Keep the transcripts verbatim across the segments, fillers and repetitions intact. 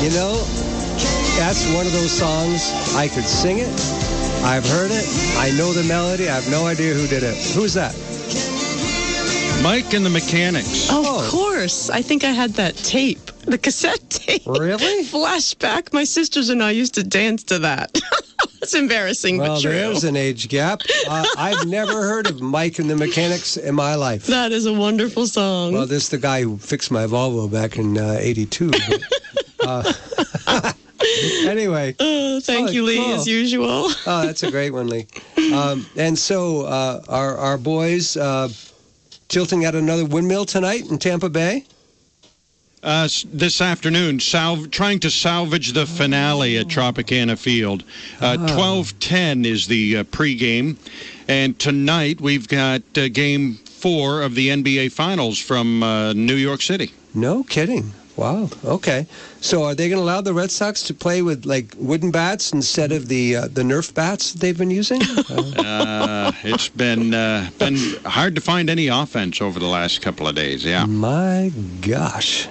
You know, that's one of those songs, I could sing it. I've heard it. I know the melody. I have no idea who did it. Who's that? Mike and the Mechanics. Oh, of course. I think I had that tape, the cassette tape. Really? Flashback. My sisters and I used to dance to that. It's embarrassing, well, but true. Well, there's an age gap. Uh, I've never heard of Mike and the Mechanics in my life. That is a wonderful song. Well, this is the guy who fixed my Volvo back in uh, eighty-two. But, uh, anyway. Oh, thank oh, you, Lee, cool. as usual. Oh, that's a great one, Lee. Um, and so uh, our, our boys uh, tilting at another windmill tonight in Tampa Bay? Uh, this afternoon, salv- trying to salvage the finale at Tropicana Field. Uh, Ah. twelve ten is the uh, pregame. And tonight we've got uh, game four of the N B A Finals from uh, New York City. No kidding. Wow. Okay. So are they going to allow the Red Sox to play with, like, wooden bats instead of the uh, the Nerf bats that they've been using? uh, it's been uh, been hard to find any offense over the last couple of days, yeah. My gosh.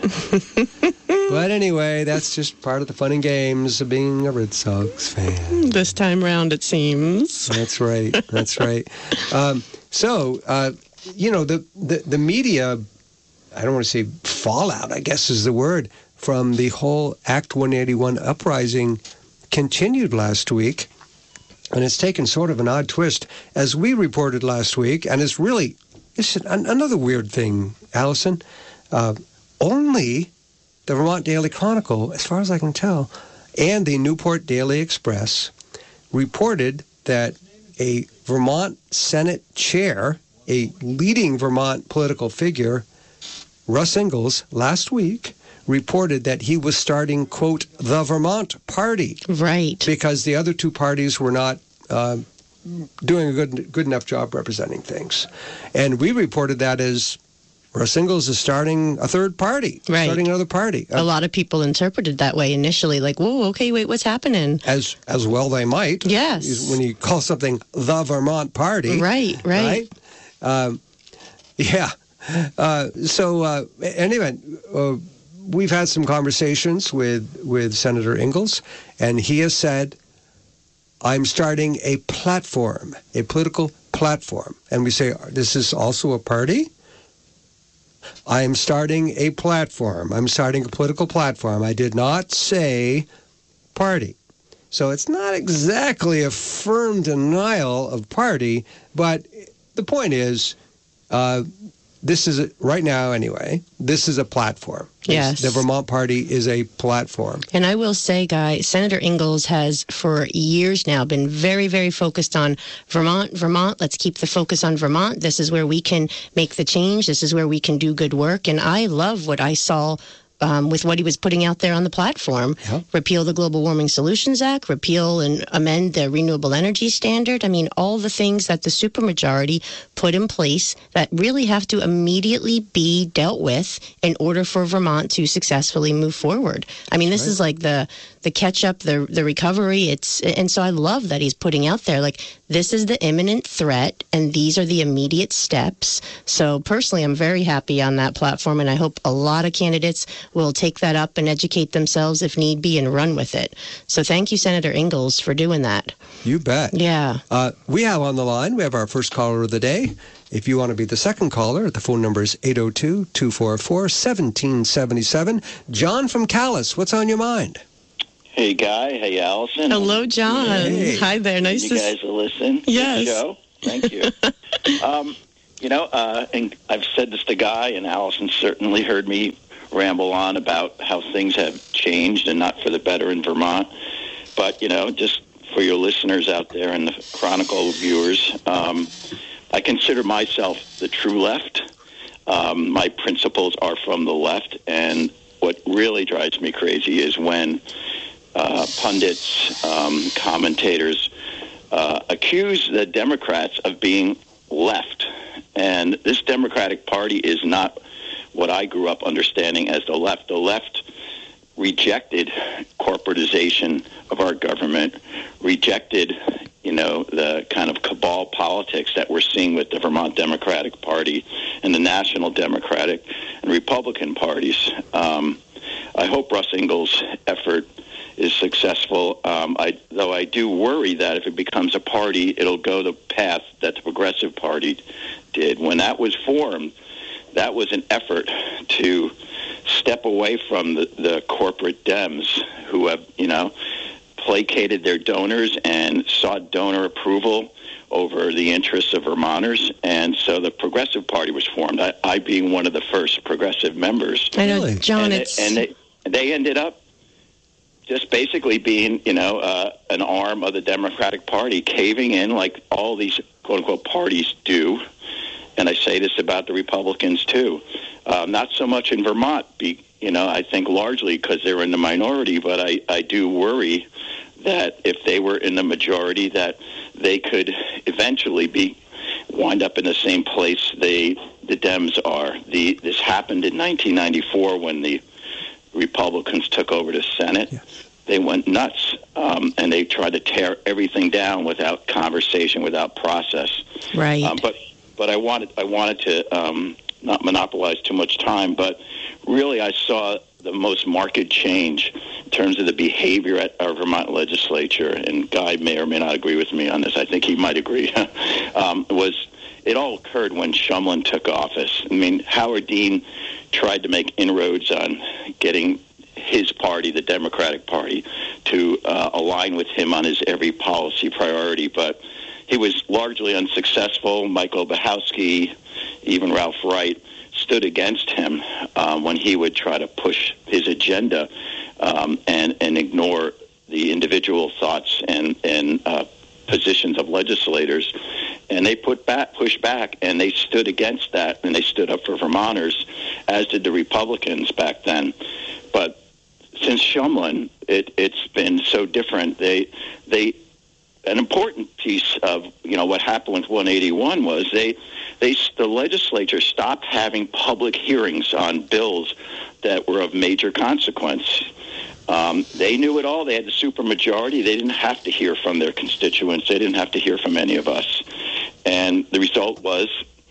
But anyway, that's just part of the fun and games of being a Red Sox fan. This time round, it seems. That's right. That's right. Um, so, uh, you know, the, the, the media... I don't want to say fallout, I guess is the word, from the whole Act one eighty-one uprising continued last week. And it's taken sort of an odd twist, as we reported last week. And it's really, it's an, another weird thing, Allison. Uh, only the Vermont Daily Chronicle, as far as I can tell, and the Newport Daily Express reported that a Vermont Senate chair, a leading Vermont political figure, Russ Ingalls, last week, reported that he was starting, quote, the Vermont Party. Right. Because the other two parties were not uh, doing a good good enough job representing things. And we reported that as Russ Ingalls is starting a third party, right. starting another party. A lot of people interpreted that way initially, like, whoa, okay, wait, what's happening? As as well they might. Yes. When you call something the Vermont Party. Right, right. Right? Um, yeah. Uh, so uh, anyway, uh, we've had some conversations with, with Senator Ingalls, and he has said, I'm starting a platform, a political platform. And we say, this is also a party? I'm starting a platform. I'm starting a political platform. I did not say party. So it's not exactly a firm denial of party, but the point is, uh, this is, a, right now anyway, this is a platform. Yes. The Vermont Party is a platform. And I will say, Guy, Senator Ingalls has for years now been very, very focused on Vermont, Vermont. Let's keep the focus on Vermont. This is where we can make the change. This is where we can do good work. And I love what I saw Um, with what he was putting out there on the platform. Yeah. Repeal the Global Warming Solutions Act, repeal and amend the Renewable Energy Standard. I mean, all the things that the supermajority put in place that really have to immediately be dealt with in order for Vermont to successfully move forward. I mean, this right. is like the the catch-up, the the recovery. It's and so I love that he's putting out there, like, this is the imminent threat, and these are the immediate steps. So personally, I'm very happy on that platform, and I hope a lot of candidates will take that up and educate themselves if need be and run with it. So thank you, Senator Ingalls, for doing that. You bet. Yeah. Uh, we have on the line, we have our first caller of the day. If you want to be the second caller, the phone number is eight oh two, two four four, one seven seven seven. John from Calais, what's on your mind? Hey, Guy. Hey, Allison. Hello, John. Hey. Hi there. Nice you to You guys will listen. Yes. Good show. Thank you. um, you know, uh, and I've said this to Guy, and Allison certainly heard me ramble on about how things have changed and not for the better in Vermont. But, you know, just for your listeners out there and the Chronicle viewers, um, I consider myself the true left. Um, my principles are from the left, and what really drives me crazy is when uh, pundits, um, commentators uh, accuse the Democrats of being left. And this Democratic Party is not what I grew up understanding as the left. The left rejected corporatization of our government, rejected, you know, the kind of cabal politics that we're seeing with the Vermont Democratic Party and the National Democratic and Republican parties. Um, I hope Russ Ingalls' effort is successful. Um, I, though I do worry that if it becomes a party, it'll go the path that the Progressive Party did. When that was formed, that was an effort to step away from the, the corporate Dems who have, you know, placated their donors and sought donor approval over the interests of Vermonters. And so the Progressive Party was formed, I, I being one of the first progressive members. I know, Really? John, and it's... They, and they, they ended up just basically being, you know, uh, an arm of the Democratic Party, caving in like all these quote-unquote parties do. And I say this about the Republicans, too. Uh, not so much in Vermont, be, you know, I think largely because they're in the minority, but I, I do worry that if they were in the majority, that they could eventually be wind up in the same place they the Dems are. The This happened in nineteen ninety-four when the Republicans took over the Senate. Yes. They went nuts, um, and they tried to tear everything down without conversation, without process. Right. Um, but but I wanted I wanted to um, not monopolize too much time, but really I saw the most marked change in terms of the behavior at our Vermont legislature, and Guy may or may not agree with me on this. I think he might agree. um, was it all occurred when Shumlin took office. I mean, Howard Dean tried to make inroads on getting his party, the Democratic Party, to uh, align with him on his every policy priority, but he was largely unsuccessful. Michael Bachowski, even Ralph Wright, stood against him um, when he would try to push his agenda um, and, and ignore the individual thoughts and, and uh, positions of legislators. And they put back, pushed back, and they stood against that, and they stood up for Vermonters, as did the Republicans back then. But since Shumlin, it, it's been so different. They, they, an important piece of you know what happened with one eighty-one was they, they, the legislature stopped having public hearings on bills that were of major consequence. Um, they knew it all. They had the supermajority. They didn't have to hear from their constituents. They didn't have to hear from any of us. And the result was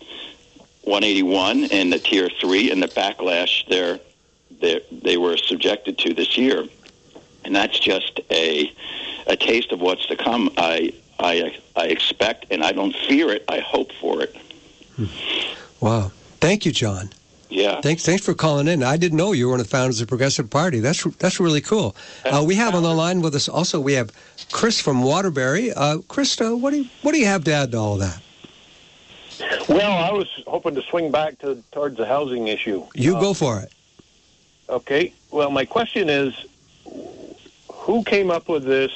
one eighty-one and the Tier three and the backlash there they, they were subjected to this year. And that's just a a taste of what's to come. I I I expect, and I don't fear it. I hope for it. Wow. Thank you, John. Yeah. Thanks Thanks for calling in. I didn't know you were one of the founders of the Progressive Party. That's that's really cool. Uh, we have on the line with us also, we have Chris from Waterbury. Uh, Chris, uh, what, do you, what do you have to add to all of that? Well, I was hoping to swing back to towards the housing issue. You uh, go for it. Okay. Well, my question is, who came up with this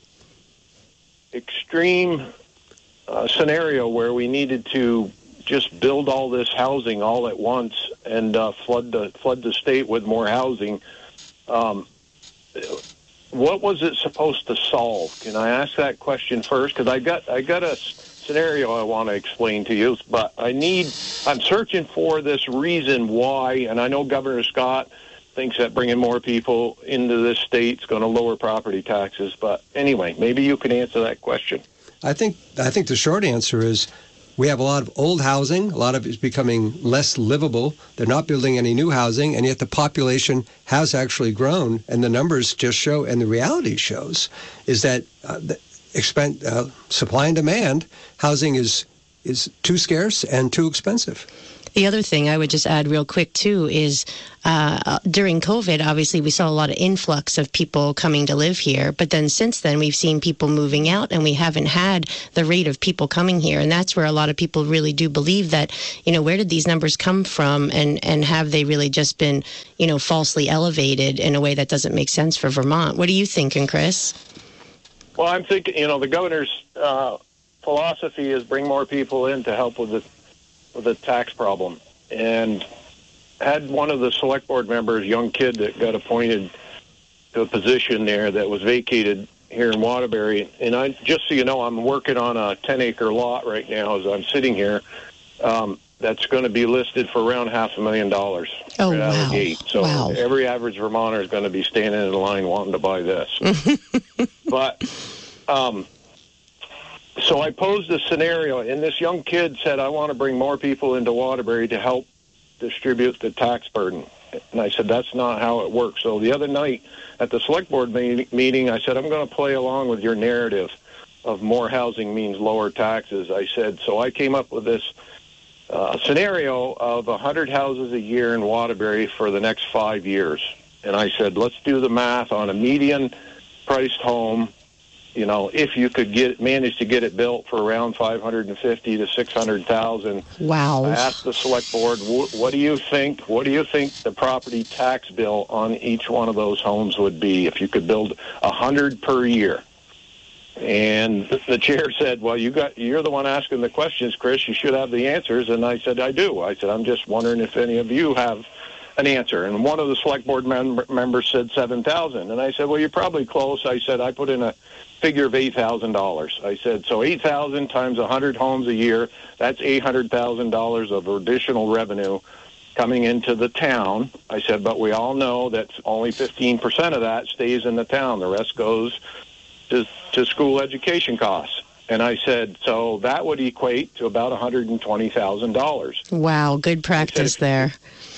extreme uh, scenario where we needed to just build all this housing all at once and uh, flood the flood the state with more housing? Um, what was it supposed to solve? Can I ask that question first? Because I got I got a scenario I want to explain to you, but I need I'm searching for this reason why, and I know Governor Scott thinks that bringing more people into this state is going to lower property taxes. But anyway, maybe you can answer that question. I think I think the short answer is we have a lot of old housing. A lot of it is becoming less livable. They're not building any new housing, and yet the population has actually grown. And the numbers just show, and the reality shows, is that uh, the expen- uh, supply and demand, housing is is too scarce and too expensive. The other thing I would just add real quick, too, is uh, during COVID, obviously, we saw a lot of influx of people coming to live here. But then since then, we've seen people moving out, and we haven't had the rate of people coming here. And that's where a lot of people really do believe that, you know, where did these numbers come from? And, and have they really just been, you know, falsely elevated in a way that doesn't make sense for Vermont? What are you thinking, Chris? Well, I'm thinking, you know, the governor's uh, philosophy is bring more people in to help with the with a tax problem. And had one of the select board members, young kid that got appointed to a position there that was vacated here in Waterbury. And I, just so you know, I'm working on a ten acre lot right now as I'm sitting here. Um, that's going to be listed for around half a million dollars. Oh, right wow. Out of the gate. So wow. Every average Vermonter is going to be standing in line wanting to buy this. But, um, so I posed a scenario, and this young kid said, I want to bring more people into Waterbury to help distribute the tax burden. And I said, that's not how it works. So the other night at the select board me- meeting, I said, I'm going to play along with your narrative of more housing means lower taxes. I said, so I came up with this uh, scenario of one hundred houses a year in Waterbury for the next five years. And I said, let's do the math on a median priced home. You know, if you could get manage to get it built for around five hundred fifty to six hundred thousand. Wow. I asked the select board, what do you think? What do you think the property tax bill on each one of those homes would be if you could build a hundred per year? And the chair said, well, you got, you're the one asking the questions, Chris. You should have the answers. And I said, I do. I said, I'm just wondering if any of you have an answer. And one of the select board mem- members said seven thousand. And I said, well, you're probably close. I said, I put in a figure of eight thousand dollars. I said, so eight thousand times one hundred homes a year, that's eight hundred thousand dollars of additional revenue coming into the town. I said, but we all know that only fifteen percent of that stays in the town. The rest goes to, to school education costs. And I said, so that would equate to about one hundred twenty thousand dollars. Wow, good practice if, there.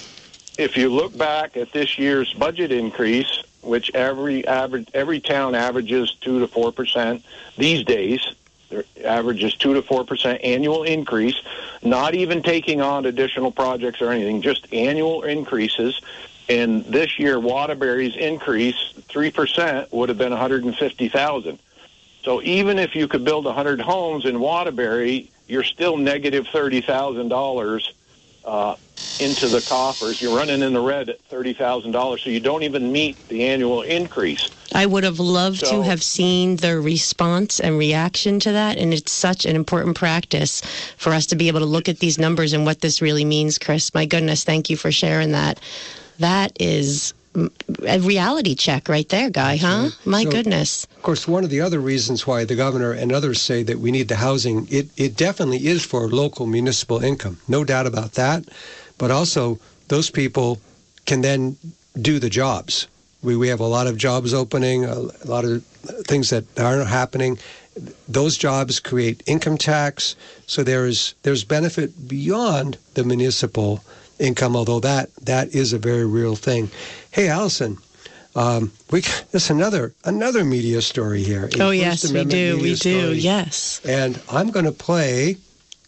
If you look back at this year's budget increase, which every average every town averages two to four percent these days, their average is two to four percent annual increase, not even taking on additional projects or anything, just annual increases. And this year, Waterbury's increase, three percent, would have been one hundred fifty thousand. So even if you could build one hundred homes in Waterbury, you're still negative thirty thousand dollars uh, into the coffers. You're running in the red at thirty thousand dollars, so you don't even meet the annual increase. I would have loved So- to have seen the response and reaction to that, and it's such an important practice for us to be able to look at these numbers and what this really means, Chris. My goodness, thank you for sharing that. That is a reality check right there, Guy, huh? My So- goodness. Of course, one of the other reasons why the governor and others say that we need the housing, it, it definitely is for local municipal income. No doubt about that. But also, those people can then do the jobs. We, we have a lot of jobs opening, a, a lot of things that aren't happening. Those jobs create income tax. So there's there's benefit beyond the municipal income, although that that is a very real thing. Hey, Allison, um, we there's another another media story here. a Oh, First yes, we Amendment do. media We do. story. Yes. And I'm going to play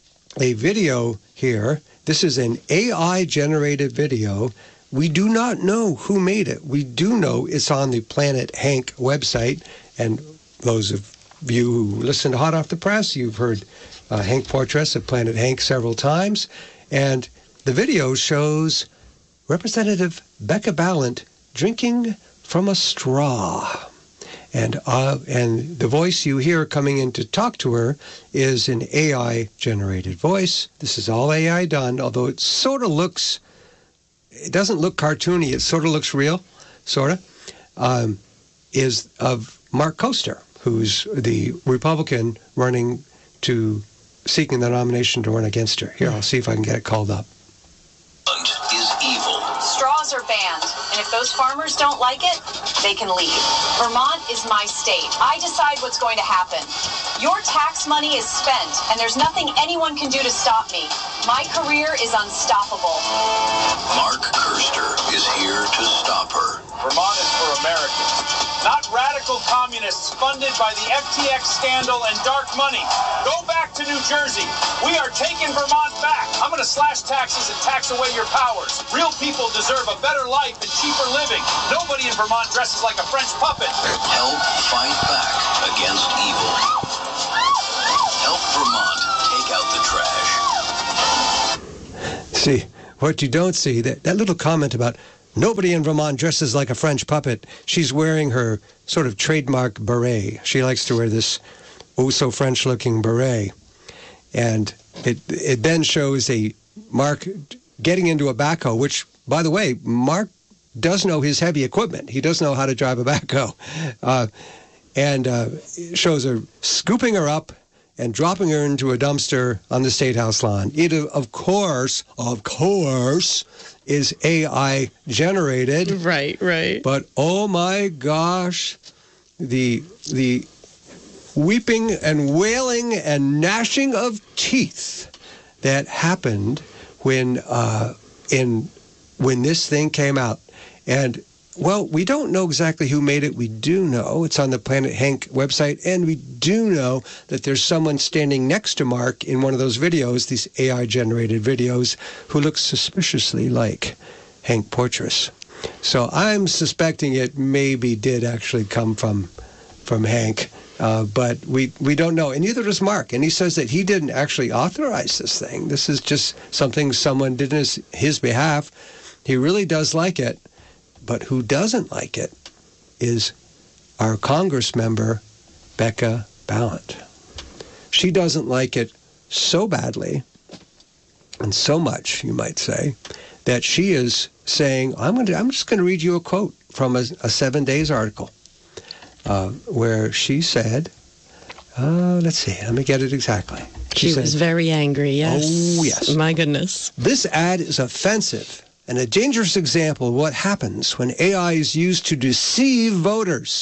a video here. This is an A I-generated video. We do not know who made it. We do know it's on the Planet Hank website. And those of you who listen to Hot Off the Press, you've heard uh, Hank Portress of Planet Hank several times. And the video shows Representative Becca Balint drinking from a straw. And uh, and the voice you hear coming in to talk to her is an A I-generated voice. This is all A I done, although it sort of looks, it doesn't look cartoony. It sort of looks real, sort of, um, is of Mark Koster, who's the Republican running to, seeking the nomination to run against her. Here, I'll see if I can get it called up. Is evil. Straws are banned, and if those farmers don't like it, they can leave. Vermont is my state. I decide what's going to happen. Your tax money is spent, and there's nothing anyone can do to stop me. My career is unstoppable. Mark Koester is here to stop her. Vermont is for Americans, not radical communists funded by the F T X scandal and dark money. Go back to New Jersey. We are taking Vermont back. I'm going to slash taxes and tax away your powers. Real people deserve a better life and cheaper living. Nobody in Vermont dresses like a French puppet. Help fight back against evil. Help Vermont take out the trash. See, what you don't see, that, that little comment about nobody in Vermont dresses like a French puppet. She's wearing her sort of trademark beret. She likes to wear this oh-so-French-looking beret. And it it then shows a Mark getting into a backhoe, which, by the way, Mark does know his heavy equipment. He does know how to drive a backhoe. Uh, and uh, shows her scooping her up and dropping her into a dumpster on the State House lawn. It, of course, of course, is A I generated. Right, right. But oh my gosh, the the weeping and wailing and gnashing of teeth that happened when uh, in when this thing came out. And, well, we don't know exactly who made it. We do know it's on the Planet Hank website, and we do know that there's someone standing next to Mark in one of those videos, these A I-generated videos, who looks suspiciously like Hank Portress. So I'm suspecting it maybe did actually come from from Hank, uh, but we, we don't know. And neither does Mark. And he says that he didn't actually authorize this thing. This is just something someone did in his, his behalf. He really does like it. But who doesn't like it is our Congress member, Becca Balint. She doesn't like it so badly, and so much, you might say, that she is saying, I'm going to, I'm just going to read you a quote from a, a Seven Days article, uh, where she said, uh, let's see, let me get it exactly. She, she said, was very angry, yes. Oh, yes. My goodness. This ad is offensive and a dangerous example of what happens when A I is used to deceive voters.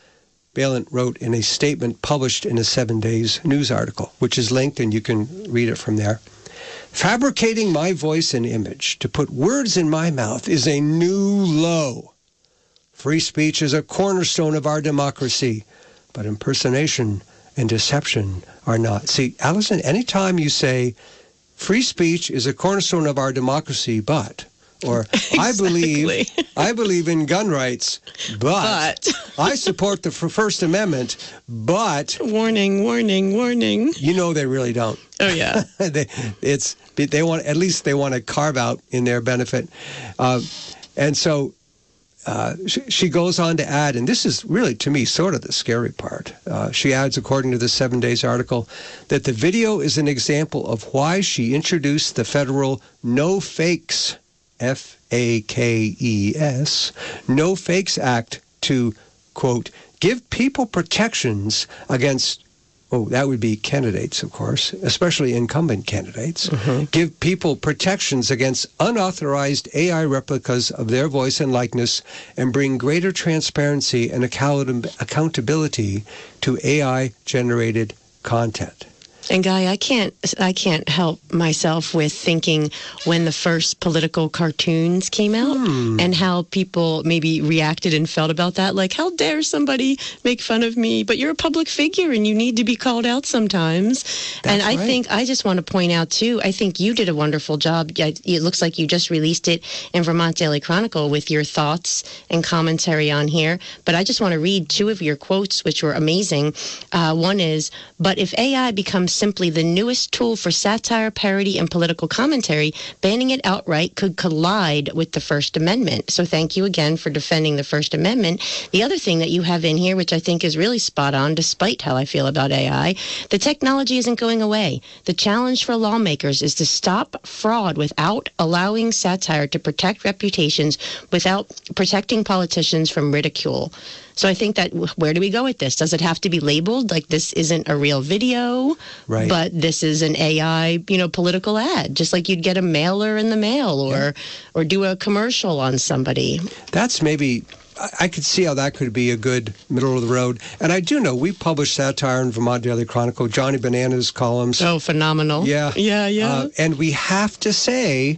Balint wrote in a statement published in a Seven Days news article, which is linked and you can read it from there. Fabricating my voice and image to put words in my mouth is a new low. Free speech is a cornerstone of our democracy, but impersonation and deception are not. See, Allison, anytime you say free speech is a cornerstone of our democracy, but... Or exactly. I believe I believe in gun rights, but, but. I support the First Amendment, but warning, warning, warning. You know they really don't. Oh yeah, they, it's they want at least they want to carve out in their benefit, uh, and so uh, she, she goes on to add, and this is really to me sort of the scary part. Uh, she adds, according to the Seven Days article, that the video is an example of why she introduced the federal No Fakes. F A K E S, No Fakes Act to, quote, give people protections against, oh, that would be candidates, of course, especially incumbent candidates, mm-hmm. give people protections against unauthorized A I replicas of their voice and likeness and bring greater transparency and account- accountability to A I-generated content. And Guy, I can't I can't help myself with thinking when the first political cartoons came out hmm. and how people maybe reacted and felt about that. Like, how dare somebody make fun of me? But you're a public figure and you need to be called out sometimes. That's and I right. think I just want to point out, too, I think you did a wonderful job. It looks like you just released it in Vermont Daily Chronicle with your thoughts and commentary on here. But I just want to read two of your quotes, which were amazing. Uh, one is, but if A I becomes simply the newest tool for satire, parody, and political commentary, banning it outright could collide with the First Amendment. So thank you again for defending the First Amendment. The other thing that you have in here, which I think is really spot on, despite how I feel about A I, the technology isn't going away. The challenge for lawmakers is to stop fraud without allowing satire to protect reputations, without protecting politicians from ridicule. So I think that, where do we go with this? Does it have to be labeled like this isn't a real video, right. but this is an A I, you know, political ad, just like you'd get a mailer in the mail or, yeah. or do a commercial on somebody? That's maybe, I could see how that could be a good middle of the road. And I do know we publish satire in Vermont Daily Chronicle, Johnny Bananas columns. Oh, phenomenal. Yeah. Yeah, yeah. Uh, and we have to say,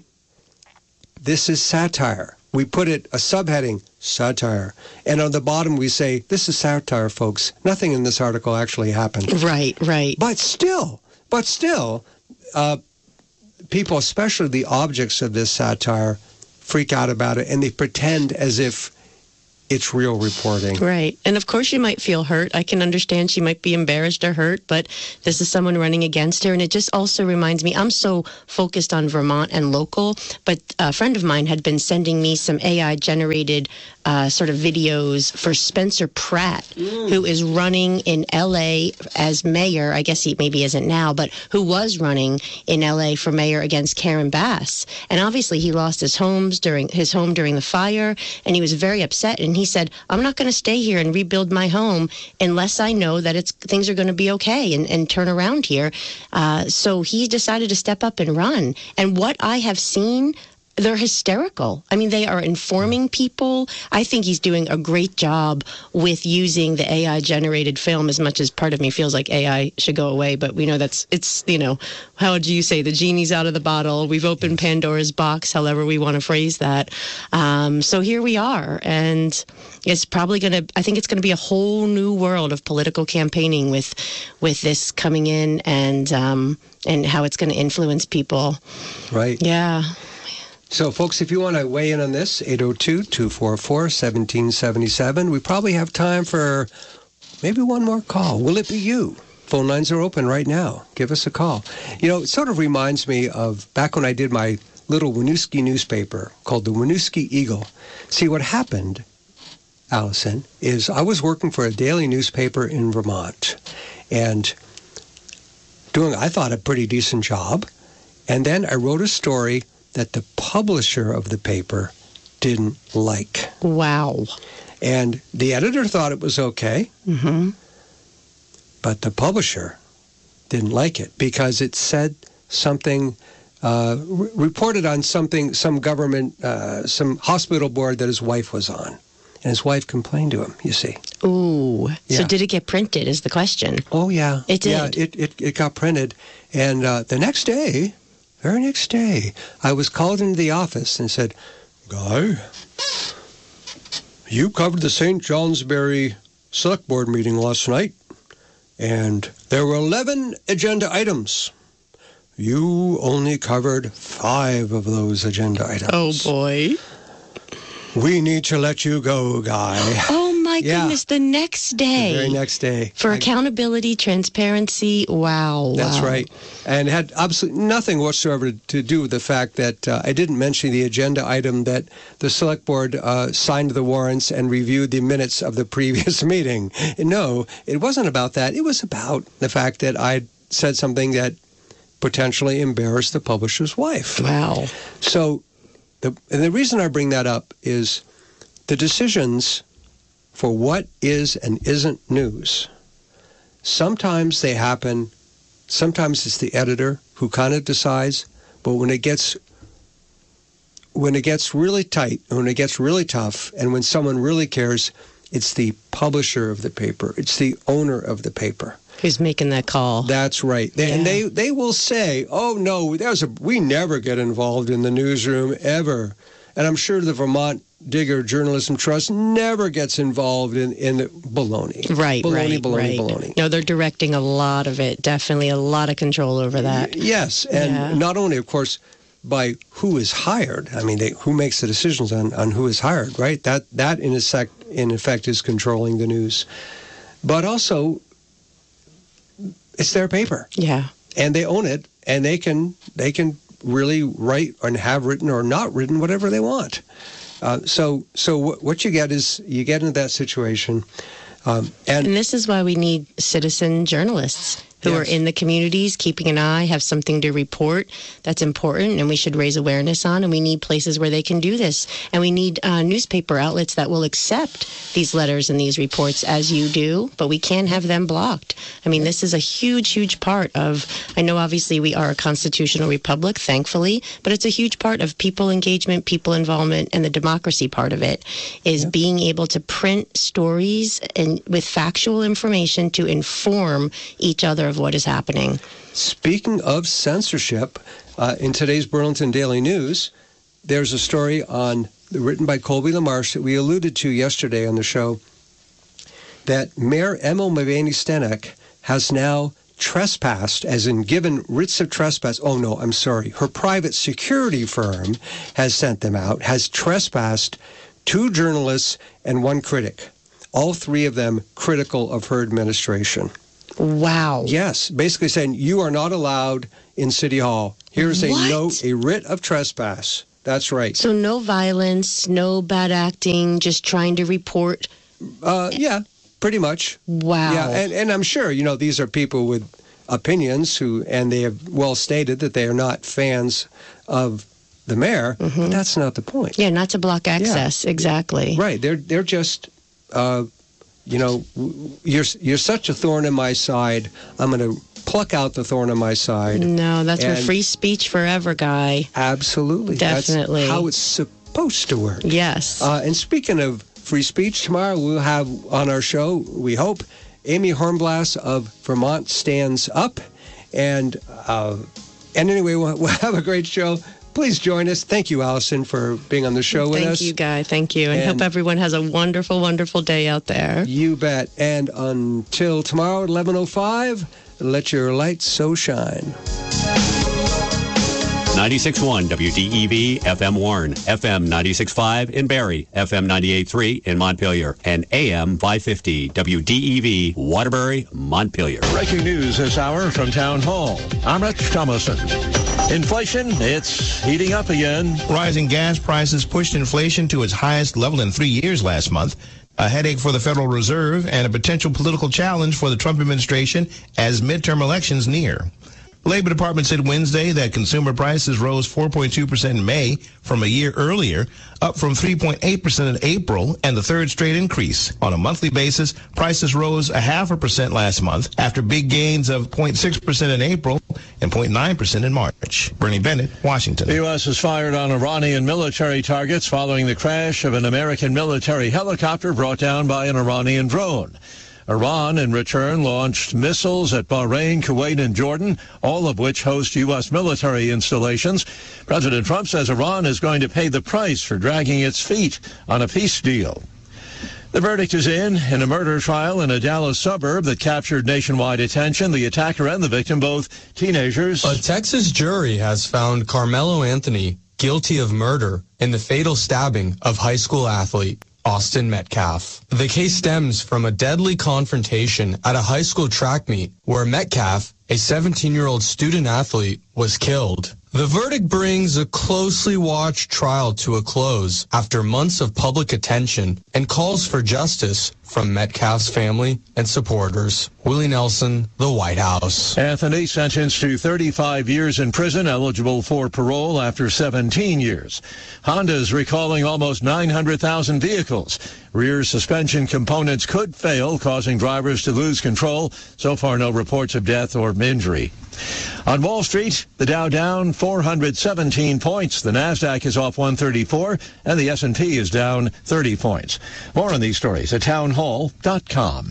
this is satire. We put it, a subheading, satire. And on the bottom we say, this is satire, folks. Nothing in this article actually happened. Right, right. But still, but still, uh, people, especially the objects of this satire, freak out about it, and they pretend as if it's real reporting. Right. And of course you might feel hurt. I can understand she might be embarrassed or hurt, but this is someone running against her. And it just also reminds me, I'm so focused on Vermont and local, but a friend of mine had been sending me some A I-generated uh, sort of videos for Spencer Pratt, mm. who is running in L A as mayor. I guess he maybe isn't now, but who was running in L A for mayor against Karen Bass. And obviously he lost his homes during his home during the fire, and he was very upset. And he said, I'm not going to stay here and rebuild my home unless I know that it's things are going to be okay and, and turn around here. Uh, so he decided to step up and run. And what I have seen they're hysterical. I mean, they are informing people. I think he's doing a great job with using the A I-generated film, as much as part of me feels like A I should go away. But we know that's, it's, you know, how would you say, the genie's out of the bottle. We've opened Pandora's box, however we want to phrase that. Um, so here we are. And it's probably going to, I think it's going to be a whole new world of political campaigning with with this coming in, and um, and how it's going to influence people. Right. Yeah. So, folks, if you want to weigh in on this, eight oh two, two four four, one seven seven seven. We probably have time for maybe one more call. Will it be you? Phone lines are open right now. Give us a call. You know, it sort of reminds me of back when I did my little Winooski newspaper called the Winooski Eagle. See, what happened, Allison, is I was working for a daily newspaper in Vermont and doing, I thought, a pretty decent job. And then I wrote a story that the publisher of the paper didn't like. Wow. And the editor thought it was okay, Mm-hmm. but the publisher didn't like it because it said something, uh, re- reported on something, some government, uh, some hospital board that his wife was on. And his wife complained to him, you see. Ooh. Yeah. So did it get printed is the question. Oh, yeah. It did? Yeah, it, it, it got printed. And uh, the next day, very next day, I was called into the office and said, Guy, you covered the Saint Johnsbury Select Board meeting last night, and there were eleven agenda items. You only covered five of those agenda items. Oh, boy. We need to let you go, Guy. Oh, my Yeah. goodness. The next day. The very next day. For I- accountability, transparency. Wow. That's wow. right. And had absolutely nothing whatsoever to do with the fact that uh, I didn't mention the agenda item that the select board uh, signed the warrants and reviewed the minutes of the previous meeting. No, it wasn't about that. It was about the fact that I said something that potentially embarrassed the publisher's wife. Wow. So the, and the reason I bring that up is the decisions for what is and isn't news. Sometimes they happen. Sometimes it's the editor who kind of decides, but when it gets when it gets really tight, when it gets really tough, and when someone really cares, it's the publisher of the paper. It's the owner of the paper. Who's making that call? That's right. They, Yeah. And they, they will say, oh, no, there's a, we never get involved in the newsroom, ever. And I'm sure the Vermont Digger Journalism Trust never gets involved in, in baloney. Right, baloney, right, baloney, right. baloney. No, they're directing a lot of it. Definitely a lot of control over that. Yes, and Yeah. not only, of course, by who is hired. I mean, they, who makes the decisions on, on who is hired, right? That that in effect, in effect is controlling the news. But also, it's their paper, Yeah. and they own it, and they can they can really write and have written or not written whatever they want. Uh, so so what, what you get is you get into that situation, um, and And this is why we need citizen journalists who Yes. are in the communities, keeping an eye, have something to report that's important, and we should raise awareness on. And we need places where they can do this. And we need uh, newspaper outlets that will accept these letters and these reports as you do, but we can't have them blocked. I mean, this is a huge, huge part of, I know obviously we are a constitutional republic, thankfully, but it's a huge part of people engagement, people involvement, and the democracy part of it is being able to print stories and with factual information to inform each other of what is happening. Speaking of censorship, uh, in today's Burlington Daily News, there's a story on written by Colby LaMarche that we alluded to yesterday on the show, that Mayor Emil Mulvaney-Stenek has now trespassed, as in given writs of trespass. Oh, no, I'm sorry. Her private security firm has sent them out, has trespassed two journalists and one critic, all three of them critical of her administration. Wow. Yes, basically saying you are not allowed in City Hall. Here's a What? no, a writ of trespass. That's right. So no violence, no bad acting, just trying to report. Uh, yeah, pretty much. Wow. Yeah, and, and I'm sure, you know, these are people with opinions who, and they have well stated that they are not fans of the mayor. Mm-hmm. But that's not the point. Yeah, not to block access. Exactly. Right. They're they're just, uh, you know, w- you're you're such a thorn in my side. I'm going to pluck out the thorn on my side. No, that's And for free speech forever, Guy. Absolutely. Definitely. That's how it's supposed to work. Yes. Uh, and speaking of free speech, tomorrow we'll have on our show, we hope, Amy Hornblass of Vermont Stands Up. And, uh, and anyway, we'll, we'll have a great show. Please join us. Thank you, Allison, for being on the show with Thank us. you, Guy. Thank you. And, And- hope everyone has a wonderful, wonderful day out there. You bet. And until tomorrow at eleven oh five, let your light so shine. ninety-six point one W D E V F M Warren, F M ninety-six point five in Barrie, F M ninety-eight point three in Montpelier, and A M five fifty W D E V Waterbury, Montpelier. Breaking news this hour from Town Hall. I'm Rich Thomason. Inflation, it's heating up again. Rising gas prices pushed inflation to its highest level in three years last month. A headache for the Federal Reserve and a potential political challenge for the Trump administration as midterm elections near. The Labor Department said Wednesday that consumer prices rose four point two percent in May from a year earlier, up from three point eight percent in April, and the third straight increase. On a monthly basis, prices rose a half a percent last month after big gains of zero point six percent in April and zero point nine percent in March. Bernie Bennett, Washington. The U S has fired on Iranian military targets following the crash of an American military helicopter brought down by an Iranian drone. Iran, in return, launched missiles at Bahrain, Kuwait, and Jordan, all of which host U S military installations. President Trump says Iran is going to pay the price for dragging its feet on a peace deal. The verdict is in in a murder trial in a Dallas suburb that captured nationwide attention. The attacker and the victim, both teenagers. A Texas jury has found Carmelo Anthony guilty of murder in the fatal stabbing of high school athlete Austin Metcalf. The case stems from a deadly confrontation at a high school track meet where Metcalf, a seventeen-year-old student athlete, was killed. The verdict brings a closely watched trial to a close after months of public attention and calls for justice from Metcalf's family and supporters. Willie Nelson, The White House. Anthony sentenced to thirty-five years in prison, eligible for parole after seventeen years. Honda's recalling almost nine hundred thousand vehicles. Rear suspension components could fail, causing drivers to lose control. So far, no reports of death or injury. On Wall Street, the Dow down four hundred seventeen points. The Nasdaq is off one thirty-four, and the S and P is down thirty points. More on these stories at town hall dot com.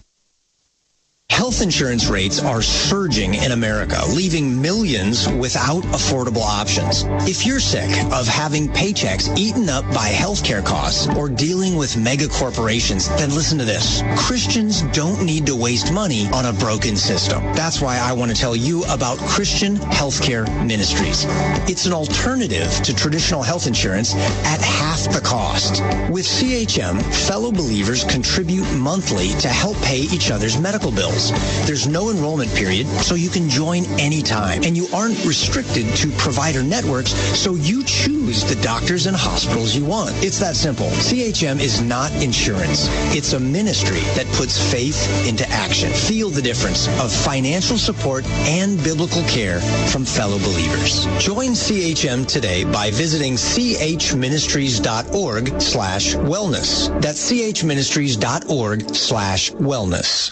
Health insurance rates are surging in America, leaving millions without affordable options. If you're sick of having paychecks eaten up by healthcare costs or dealing with mega corporations, then listen to this. Christians don't need to waste money on a broken system. That's why I want to tell you about Christian Healthcare Ministries. It's an alternative to traditional health insurance at half the cost. With C H M, fellow believers contribute monthly to help pay each other's medical bills. There's no enrollment period, so you can join anytime. And you aren't restricted to provider networks, so you choose the doctors and hospitals you want. It's that simple. C H M is not insurance. It's a ministry that puts faith into action. Feel the difference of financial support and biblical care from fellow believers. Join C H M today by visiting chministries.org slash wellness. That's chministries.org slash wellness.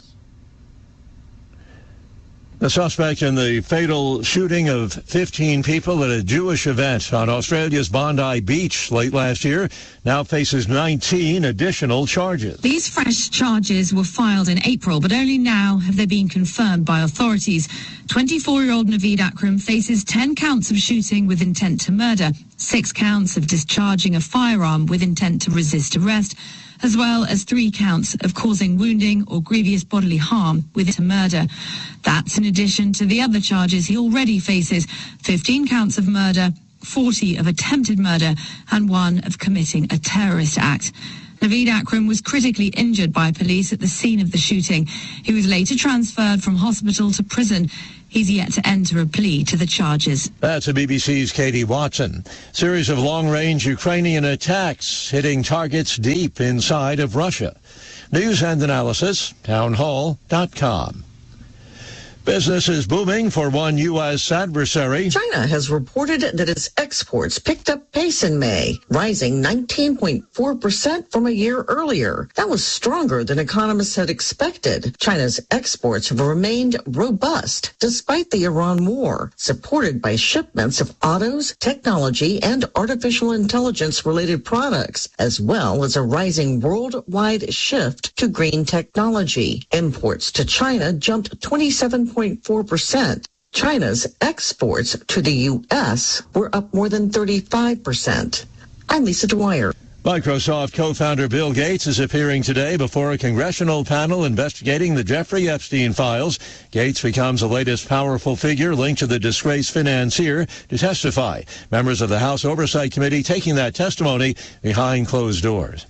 The suspect in the fatal shooting of fifteen people at a Jewish event on Australia's Bondi Beach late last year now faces nineteen additional charges. These fresh charges were filed in April, but only now have they been confirmed by authorities. twenty-four-year-old Naveed Akram faces ten counts of shooting with intent to murder, six counts of discharging a firearm with intent to resist arrest, as well as three counts of causing wounding or grievous bodily harm with intent to murder. That's in addition to the other charges he already faces, fifteen counts of murder, forty of attempted murder, and one of committing a terrorist act. Naveed Akram was critically injured by police at the scene of the shooting. He was later transferred from hospital to prison. He's yet to enter a plea to the charges. That's the B B C's Katie Watson. Series of long-range Ukrainian attacks hitting targets deep inside of Russia. News and analysis, town hall dot com. Business is booming for one U S adversary. China has reported that its exports picked up pace in May, rising nineteen point four percent from a year earlier. That was stronger than economists had expected. China's exports have remained robust despite the Iran war, supported by shipments of autos, technology, and artificial intelligence-related products, as well as a rising worldwide shift to green technology. Imports to China jumped twenty-seven point four percent. China's exports to the U S were up more than thirty-five percent. I'm Lisa Dwyer. Microsoft co-founder Bill Gates is appearing today before a congressional panel investigating the Jeffrey Epstein files. Gates becomes the latest powerful figure linked to the disgraced financier to testify. Members of the House Oversight Committee taking that testimony behind closed doors.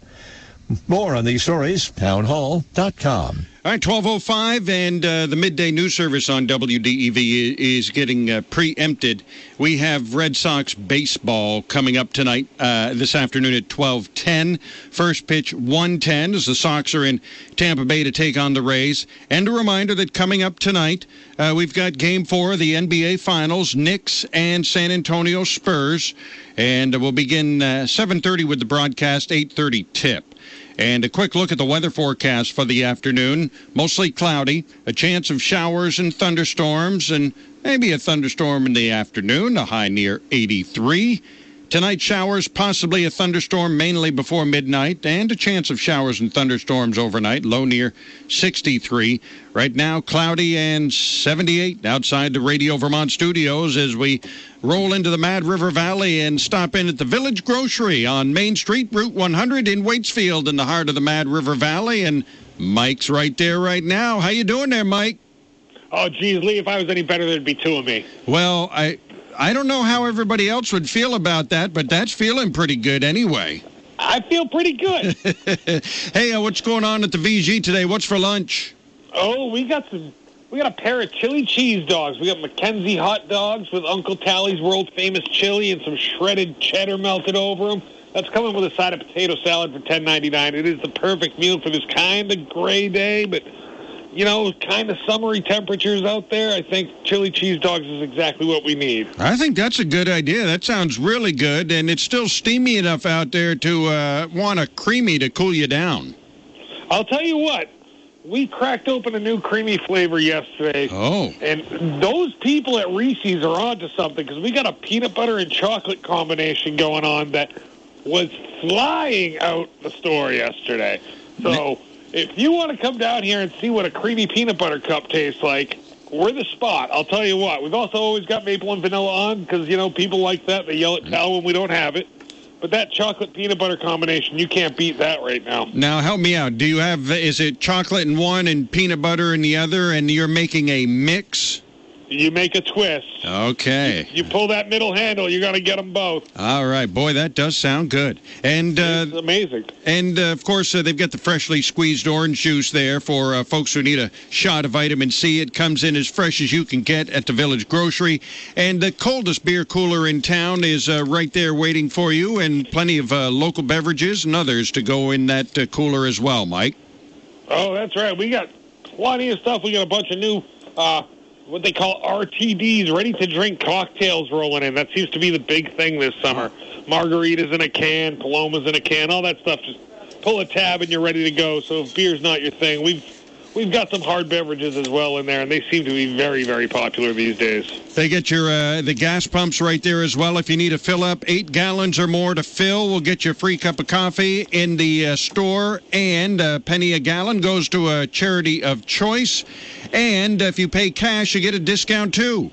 More on these stories, townhall dot com. All right, twelve oh five, and uh, the midday news service on W D E V is getting uh, preempted. We have Red Sox baseball coming up tonight, uh, this afternoon at twelve ten. First pitch, one ten, as the Sox are in Tampa Bay to take on the Rays. And a reminder that coming up tonight, uh, we've got Game four of the N B A Finals, Knicks and San Antonio Spurs. And we'll begin uh, seven thirty with the broadcast, eight thirty tip. And a quick look at the weather forecast for the afternoon. Mostly cloudy, a chance of showers and thunderstorms, and maybe a thunderstorm in the afternoon, a high near eighty-three. Tonight, showers, possibly a thunderstorm mainly before midnight, and a chance of showers and thunderstorms overnight, low near sixty-three. Right now, cloudy and seventy-eight outside the Radio Vermont studios as we roll into the Mad River Valley and stop in at the Village Grocery on Main Street, Route one hundred in Waitsfield in the heart of the Mad River Valley. And Mike's right there right now. How you doing there, Mike? Oh, geez, Lee, if I was any better, there'd be two of me. Well, I... I don't know how everybody else would feel about that, but that's feeling pretty good anyway. I feel pretty good. Hey, uh, what's going on at the V G today? What's for lunch? Oh, we got some. We got a pair of chili cheese dogs. We got Mackenzie hot dogs with Uncle Tally's world famous chili and some shredded cheddar melted over them. That's coming with a side of potato salad for ten ninety-nine. It is the perfect meal for this kind of gray day, but you know, kind of summery temperatures out there. I think chili cheese dogs is exactly what we need. I think that's a good idea. That sounds really good, and it's still steamy enough out there to uh, want a creamy to cool you down. I'll tell you what, we cracked open a new creamy flavor yesterday. Oh. And those people at Reese's are on to something, because we got a peanut butter and chocolate combination going on that was flying out the store yesterday. So if you want to come down here and see what a creamy peanut butter cup tastes like, we're the spot. I'll tell you what. We've also always got maple and vanilla on because, you know, people like that. They yell at Cal when we don't have it. But that chocolate peanut butter combination, you can't beat that right now. Now, help me out. Do you have, is it chocolate in one and peanut butter in the other, and you're making a mix? You make a twist. Okay. You, you pull that middle handle, you're going to get them both. All right. Boy, that does sound good. And uh, it's amazing. And, uh, of course, uh, they've got the freshly squeezed orange juice there for uh, folks who need a shot of vitamin C. It comes in as fresh as you can get at the Village Grocery. And the coldest beer cooler in town is uh, right there waiting for you, and plenty of uh, local beverages and others to go in that uh, cooler as well, Mike. Oh, that's right. We got plenty of stuff. We got a bunch of new... Uh, what they call R T Ds, ready-to-drink cocktails rolling in. That seems to be the big thing this summer. Margaritas in a can, Palomas in a can, all that stuff. Just pull a tab and you're ready to go. So if beer's not your thing, we've we've got some hard beverages as well in there, and they seem to be very, very popular these days. They get your uh, the gas pumps right there as well. If you need a fill-up, eight gallons or more to fill, we'll get you a free cup of coffee in the uh, store, and a penny a gallon goes to a charity of choice. And if you pay cash, you get a discount, too.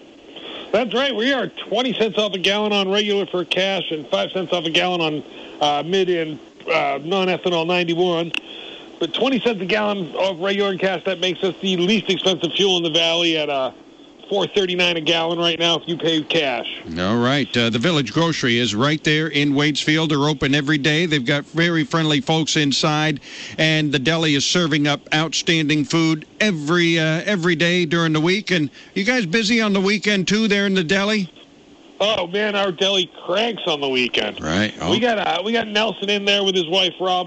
That's right. We are twenty cents off a gallon on regular for cash and five cents off a gallon on uh, mid and uh, non-ethanol ninety-one. But twenty cents a gallon off regular and cash, that makes us the least expensive fuel in the valley at uh, four thirty-nine a gallon right now if you pay cash. All right. Uh, the Village Grocery is right there in Waitsfield. They're open every day. They've got very friendly folks inside, and the deli is serving up outstanding food every uh, every day during the week. And you guys busy on the weekend, too, there in the deli? Oh, man, our deli cranks on the weekend. Right. Oh. We got uh, we got Nelson in there with his wife, Rob.